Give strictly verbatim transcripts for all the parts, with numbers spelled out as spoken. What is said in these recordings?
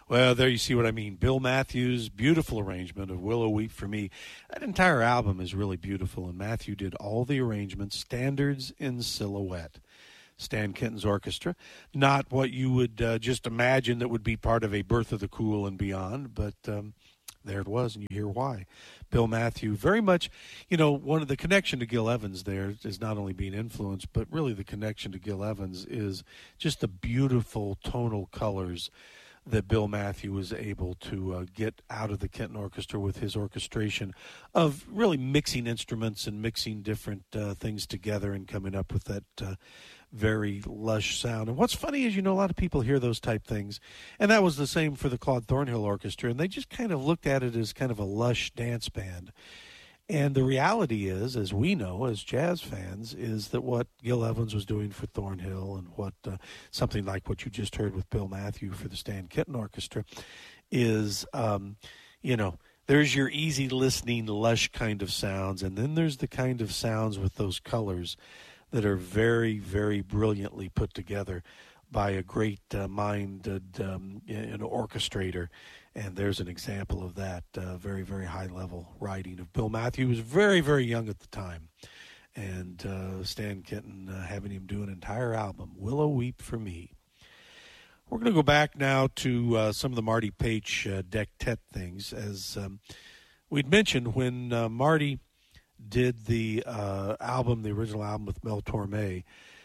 Well, there you see what I mean. Bill Matthews' beautiful arrangement of Willow Weep for Me. That entire album is really beautiful, and Matthew did all the arrangements, standards in silhouette. Stan Kenton's orchestra, not what you would uh, just imagine that would be part of a Birth of the Cool and beyond, but um, there it was, and you hear why. Bill Matthew, very much, you know, one of the connection to Gil Evans there is not only being influenced, but really the connection to Gil Evans is just the beautiful tonal colors that Bill Matthew was able to uh, get out of the Kenton Orchestra with his orchestration of really mixing instruments and mixing different uh, things together and coming up with that uh, very lush sound. And what's funny is, you know, a lot of people hear those type things, and that was the same for the Claude Thornhill Orchestra, and they just kind of looked at it as kind of a lush dance band. And the reality is, as we know, as jazz fans, is that what Gil Evans was doing for Thornhill and what uh, something like what you just heard with Bill Matthew for the Stan Kenton Orchestra is, um, you know, there's your easy listening, lush kind of sounds, and then there's the kind of sounds with those colors that are very, very brilliantly put together by a great uh, minded um, an orchestrator. And there's an example of that uh, very, very high-level writing of Bill Matthew, who was very, very young at the time. And uh, Stan Kenton uh, having him do an entire album, Willow Weep for Me. We're going to go back now to uh, some of the Marty Paich uh, Dectet things. As um, we'd mentioned, when uh, Marty did the uh, album, the original album with Mel Torme,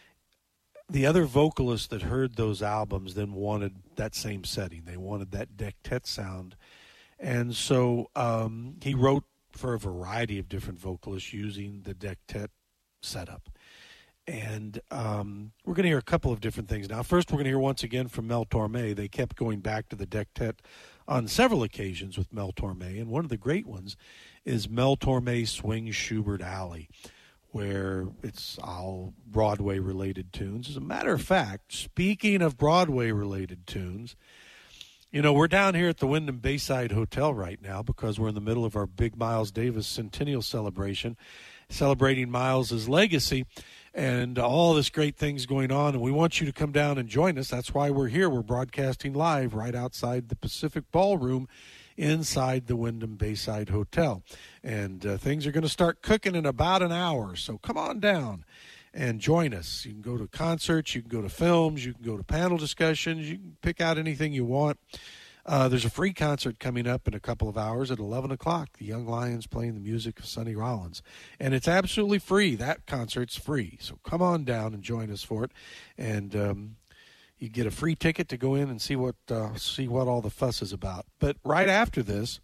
the other vocalists that heard those albums then wanted that same setting. They wanted that dectet sound. And so um, he wrote for a variety of different vocalists using the dectet setup. And um, we're going to hear a couple of different things. Now, first, we're going to hear once again from Mel Torme. They kept going back to the dectet on several occasions with Mel Torme. And one of the great ones is Mel Torme Swing Schubert Alley, where it's all Broadway-related tunes. As a matter of fact, speaking of Broadway-related tunes, you know, we're down here at the Wyndham Bayside Hotel right now because we're in the middle of our big Miles Davis Centennial celebration, celebrating Miles's legacy and all this great things going on, and we want you to come down and join us. That's why we're here. We're broadcasting live right outside the Pacific Ballroom inside the Wyndham Bayside Hotel. And uh, things are going to start cooking in about an hour, so come on down and join us. You can go to concerts, you can go to films, you can go to panel discussions, you can pick out anything you want. Uh, there's a free concert coming up in a couple of hours at eleven o'clock. The Young Lions playing the music of Sonny Rollins. And it's absolutely free. That concert's free. So come on down and join us for it. And um, you get a free ticket to go in and see what uh, see what all the fuss is about. But right after this,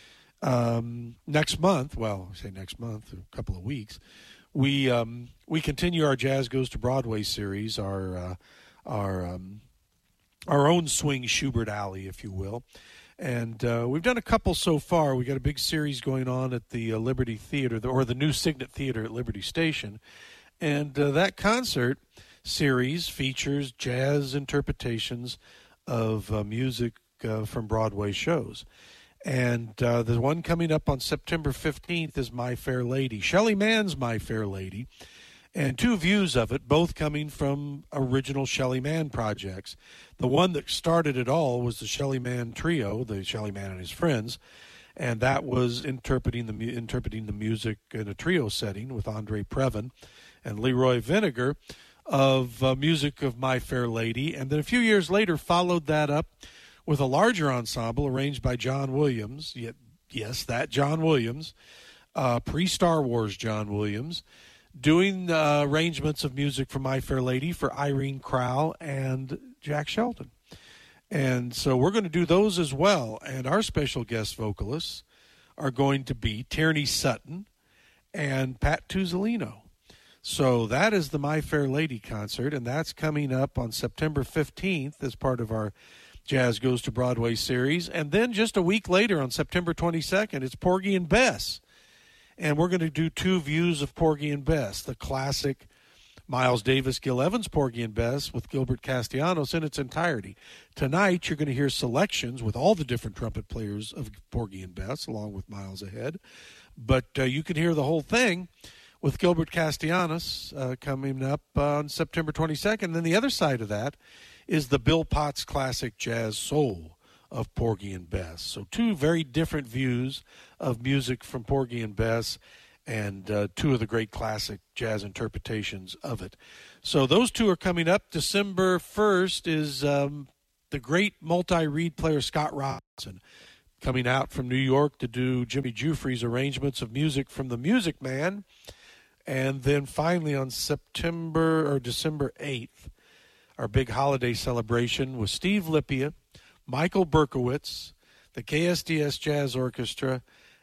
um, next month, well, I say next month, a couple of weeks, we um, we continue our Jazz Goes to Broadway series, our uh, our um, our own Swing Schubert Alley, if you will. And uh, we've done a couple so far. We got a big series going on at the uh, Liberty Theater, or the new Signet Theater at Liberty Station. And uh, that concert series features jazz interpretations of uh, music uh, from Broadway shows. And uh, the one coming up on September fifteenth is My Fair Lady, Shelley Mann's My Fair Lady, and two views of it, both coming from original Shelley Mann projects. The one that started it all was the Shelley Mann Trio, the Shelley Mann and his friends, and that was interpreting the interpreting the music in a trio setting with Andre Previn and Leroy Vinegar of uh, music of My Fair Lady, and then a few years later followed that up with a larger ensemble arranged by John Williams. Yet, yes, that John Williams, uh, pre-Star Wars John Williams, doing uh, arrangements of music for My Fair Lady for Irene Crowell and Jack Shelton. And so we're going to do those as well. And our special guest vocalists are going to be Tierney Sutton and Pat Tuzzolino. So that is the My Fair Lady concert, and that's coming up on September fifteenth as part of our Jazz Goes to Broadway series. And then just a week later, on September twenty-second, it's Porgy and Bess. And we're going to do two views of Porgy and Bess, the classic Miles Davis, Gil Evans Porgy and Bess with Gilbert Castellanos in its entirety. Tonight, you're going to hear selections with all the different trumpet players of Porgy and Bess, along with Miles ahead. But uh, you can hear the whole thing with Gilbert Castellanos uh, coming up on September twenty-second. And then the other side of that is the Bill Potts Classic Jazz Soul of Porgy and Bess. So two very different views of music from Porgy and Bess, and uh, two of the great classic jazz interpretations of it. So those two are coming up. December first is um, the great multi-reed player Scott Robinson coming out from New York to do Jimmy Giuffre's arrangements of music from The Music Man. And then finally on September or December eighth, our big holiday celebration with Steve Lipia, Michael Berkowitz, the K S D S Jazz Orchestra,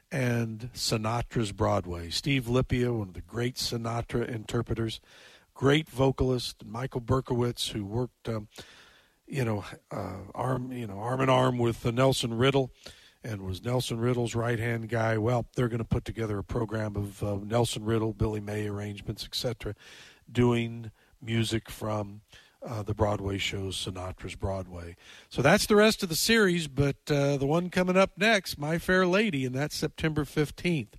and Sinatra's Broadway. Steve Lipia, one of the great Sinatra interpreters, great vocalist, Michael Berkowitz, who worked, um, you know, uh, arm, you know, arm in arm with uh, Nelson Riddle, and was Nelson Riddle's right-hand guy. Well, they're going to put together a program of uh, Nelson Riddle, Billy May arrangements, et cetera, doing music from Uh, the Broadway shows, Sinatra's Broadway. So that's the rest of the series, but uh, the one coming up next, My Fair Lady, and that's September fifteenth.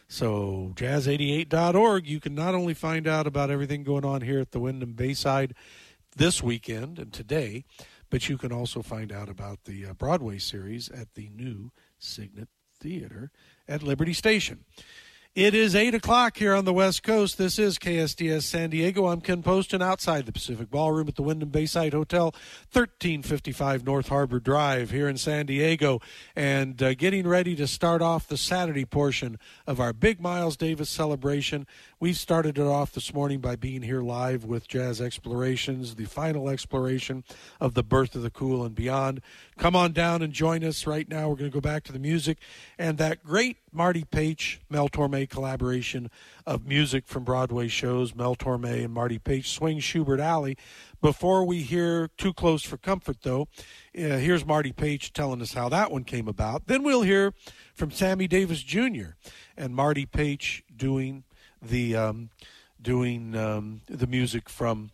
So jazz eighty-eight dot org, you can not only find out about everything going on here at the Wyndham Bayside this weekend and today, but you can also find out about the uh, Broadway series at the new Signet Theater at Liberty Station. It is eight o'clock here on the West Coast. This is K S D S San Diego. I'm Ken Poston outside the Pacific Ballroom at the Wyndham Bayside Hotel, thirteen fifty-five North Harbor Drive here in San Diego, and uh, getting ready to start off the Saturday portion of our big Miles Davis celebration. We've started it off this morning by being here live with Jazz Explorations, the final exploration of the birth of the cool and beyond. Come on down and join us right now. We're going to go back to the music and that great Marty Paich, Mel Torme collaboration of music from Broadway shows, Mel Torme and Marty Paich, Swing Schubert Alley. Before we hear Too Close for Comfort, though, uh, here's Marty Paich telling us how that one came about. Then we'll hear from Sammy Davis Junior and Marty Paich doing the um, doing um, the music from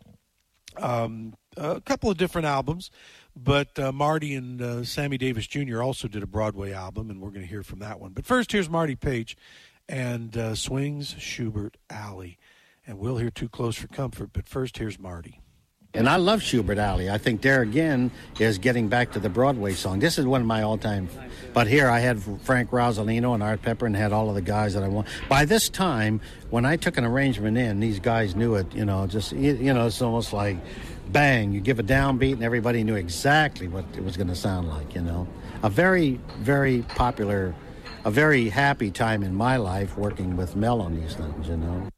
um, a couple of different albums. But uh, Marty and uh, Sammy Davis Junior also did a Broadway album, and we're going to hear from that one. But first, here's Marty Paich and uh, Swings Schubert Alley. And we'll hear Too Close for Comfort, but first, here's Marty. And I love Schubert Alley. I think there again is getting back to the Broadway song. This is one of my all-time. But here I had Frank Rosolino and Art Pepper and had all of the guys that I want. By this time, when I took an arrangement in, these guys knew it. You know, just you know, it's almost like bang. You give a downbeat, and everybody knew exactly what it was going to sound like. You know, a very, very popular, a very happy time in my life working with Mel on these things. You know.